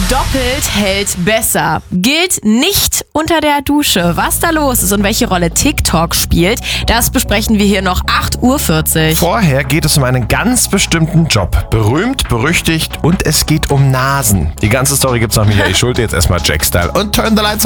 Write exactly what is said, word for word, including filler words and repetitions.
Doppelt hält besser. Gilt nicht unter der Dusche. Was da los ist und welche Rolle TikTok spielt, das besprechen wir hier noch acht Uhr vierzig. Vorher geht es um einen ganz bestimmten Job. Berühmt, berüchtigt und es geht um Nasen. Die ganze Story gibt's nach Michael Schulte. Jetzt erstmal Jack Style und Turn the Lights on.